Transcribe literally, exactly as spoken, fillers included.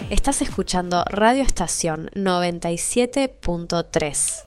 Estás escuchando Radio Estación noventa y siete punto tres.